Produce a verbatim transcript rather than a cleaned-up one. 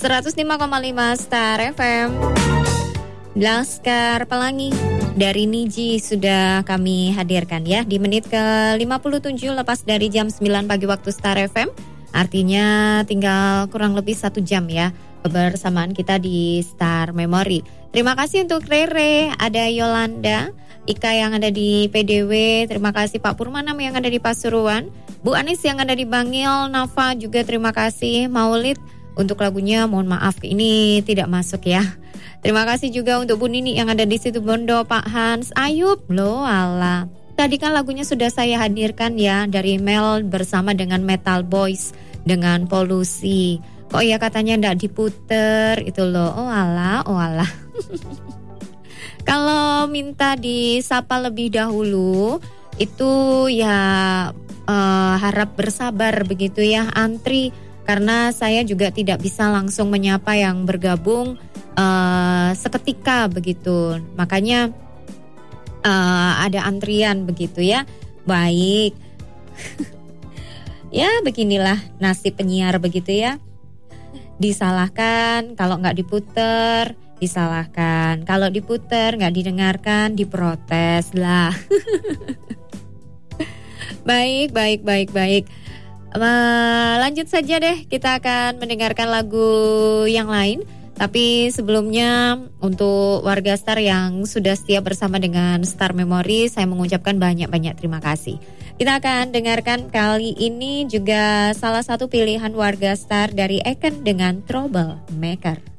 seratus lima koma lima Star F M. Laskar Pelangi dari Niji sudah kami hadirkan ya di menit ke lima puluh tujuh lepas dari jam sembilan pagi waktu Star F M. Artinya tinggal kurang lebih satu jam ya kebersamaan kita di Star Memory. Terima kasih untuk Rere, ada Yolanda, Ika yang ada di P D W, terima kasih Pak Purmanam yang ada di Pasuruan, Bu Anis yang ada di Bangil, Nafa juga terima kasih, Maulid untuk lagunya mohon maaf ini tidak masuk ya. Terima kasih juga untuk Bu Nini yang ada di situ Bondo, Pak Hans, Ayub, loh ala. Tadi kan lagunya sudah saya hadirkan ya dari Mel bersama dengan Metal Boys dengan Polusi. Kok ya katanya ndak diputer itu loh, oh ala, oh ala. Kalau minta disapa lebih dahulu itu ya uh, harap bersabar begitu ya, antri karena saya juga tidak bisa langsung menyapa yang bergabung Uh, seketika begitu, makanya uh, ada antrian begitu ya. Baik, ya beginilah nasib penyiar begitu ya. Disalahkan kalau nggak diputer, disalahkan kalau diputer nggak didengarkan, diprotes lah. Baik, baik, baik, baik. Uh, lanjut saja deh, kita akan mendengarkan lagu yang lain. Tapi sebelumnya untuk warga Star yang sudah setia bersama dengan Star Memory, saya mengucapkan banyak-banyak terima kasih. Kita akan dengarkan kali ini juga salah satu pilihan warga Star dari Eken dengan Trouble Maker.